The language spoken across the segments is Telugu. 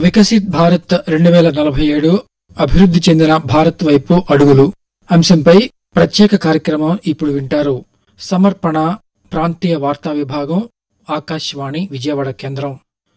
వికసిత్ భారత్ 2047 అభివృద్ధి చెందిన భారత్ వైపు అడుగులు అంశంపై ప్రత్యేక కార్యక్రమం ఇప్పుడు వింటారు. సమర్పణ ప్రాంతీయ వార్తా విభాగం, ఆకాశవాణి విజయవాడ కేంద్రం.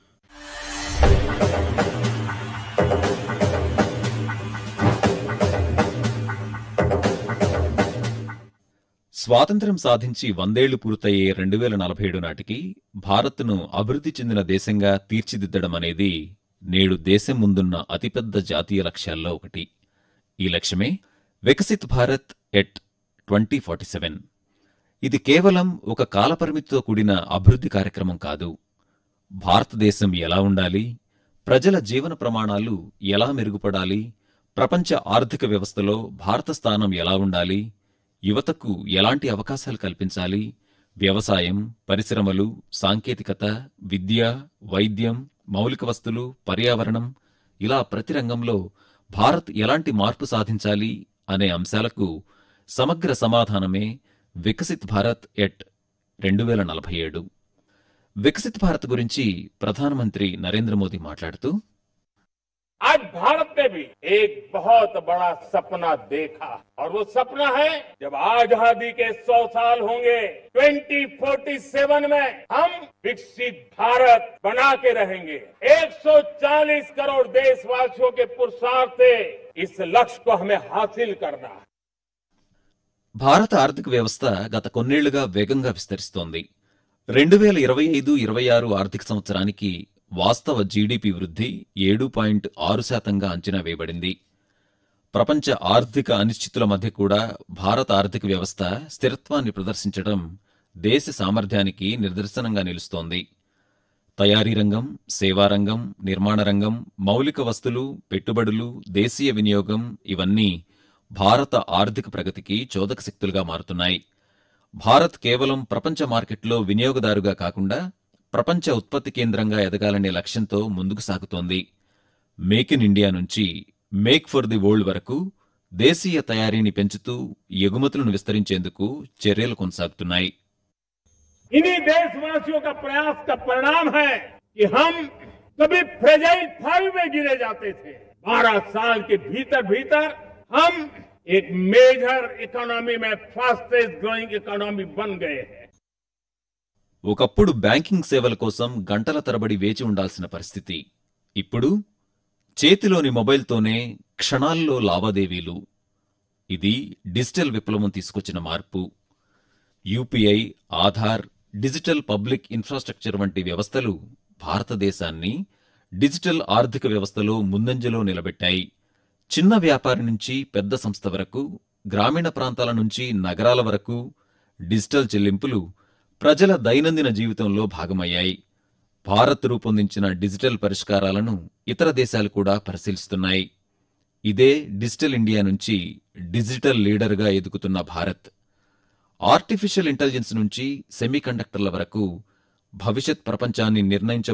స్వాతంత్ర్యం సాధించి 100 ఏళ్లు పూర్తయ్యే 2047 నాటికి భారత్ను అభివృద్ధి చెందిన దేశంగా తీర్చిదిద్దడం అనేది నేడు దేశం ముందున్న అతిపెద్ద జాతీయ లక్ష్యాల్లో ఒకటి. ఈ లక్ష్యమే వికసిత్ భారత్ ఎట్ 2047. ఇది కేవలం ఒక కాలపరిమితితో కూడిన అభివృద్ధి కార్యక్రమం కాదు. భారతదేశం ఎలా ఉండాలి, ప్రజల జీవన ప్రమాణాలు ఎలా మెరుగుపడాలి, ప్రపంచ ఆర్థిక వ్యవస్థలో భారత స్థానం ఎలా ఉండాలి, యువతకు ఎలాంటి అవకాశాలు కల్పించాలి, వ్యవసాయం, పరిశ్రమలు, సాంకేతికత, విద్య, వైద్యం, మౌలిక వస్తులు, పర్యావరణం, ఇలా ప్రతి రంగంలో భారత్ ఎలాంటి మార్పు సాధించాలి అనే అంశాలకు సమగ్ర సమాధానమే వికసిత్ భారత్ ఎట్ 2047. వికసిత్ భారత్ గురించి ప్రధానమంత్రి నరేంద్ర మోదీ మాట్లాడుతూ, आज भारत ने भी एक बहुत बड़ा सपना देखा और वो सपना है जब आजादी के 100 साल होंगे 2047 में हम विकसित भारत बना के रहेंगे. 140 करोड़ देशवासियों के पुरुषार्थ से इस लक्ष्य को हमें हासिल करना है. భారత ఆర్థిక వ్యవస్థ గత కొన్నేళ్లుగా వేగంగా విస్తరిస్తోంది. 2025-26 ఆర్థిక సంవత్సరానికి వాస్తవ జీడీపీ వృద్ధి 7.6% అంచనా వేయబడింది. ప్రపంచ ఆర్థిక అనిశ్చితుల మధ్య కూడా భారత ఆర్థిక వ్యవస్థ స్థిరత్వాన్ని ప్రదర్శించడం దేశ సామర్థ్యానికి నిదర్శనంగా నిలుస్తోంది. తయారీ రంగం, సేవారంగం, నిర్మాణ రంగం, మౌలిక వస్తులు, పెట్టుబడులు, దేశీయ వినియోగం ఇవన్నీ భారత ఆర్థిక ప్రగతికి చోదక శక్తులుగా మారుతున్నాయి. భారత్ కేవలం ప్రపంచ మార్కెట్లో వినియోగదారుగా కాకుండా ప్రపంచ ఉత్పత్తి కేంద్రంగా ఎదగాలనే లక్ష్యంతో ముందుకు సాగుతోంది. మేక్ ఇన్ ఇండియా నుంచి మేక్ ఫర్ ది వరల్డ్ వరకు దేశీయ తయారీని పెంచుతూ ఎగుమతులను విస్తరించేందుకు చర్యలు కొనసాగుతున్నాయి. इन्हीं देशवासियों का प्रयास का परिणाम है कि हम कभी फ्रेजाइल 5 में गिरे जाते थे. 12 साल के भीतर भीतर हम एक मेजर इकोनॉमी में फास्टेस्ट ग्रोइंग इकोनॉमी बन गए हैं. ఒకప్పుడు బ్యాంకింగ్ సేవల కోసం గంటల తరబడి వేచి ఉండాల్సిన పరిస్థితి ఇప్పుడు చేతిలోని మొబైల్తోనే క్షణాల్లో లావాదేవీలు. ఇది డిజిటల్ విప్లవం తీసుకొచ్చిన మార్పు. UPI, Aadhaar, digital public infrastructure వంటి వ్యవస్థలు భారతదేశాన్ని డిజిటల్ ఆర్థిక వ్యవస్థలో ముందంజలో నిలబెట్టాయి. చిన్న వ్యాపారి నుంచి పెద్ద సంస్థ వరకు, గ్రామీణ ప్రాంతాల నుంచి నగరాల వరకు డిజిటల్ చెల్లింపులు ప్రజల దైనందిన జీవితంలో భాగమయ్యాయి. భారత్ రూపొందించిన డిజిటల్ పరిష్కారాలను ఇతర దేశాలు కూడా పరిశీలిస్తున్నాయి. ఇదే డిజిటల్ ఇండియా నుంచి డిజిటల్ లీడర్గా ఎదుగుతున్న భారత్. ఆర్టిఫిషియల్ ఇంటెలిజెన్స్ నుంచి సెమీకండక్టర్ల వరకు భవిష్యత్ ప్రపంచాన్ని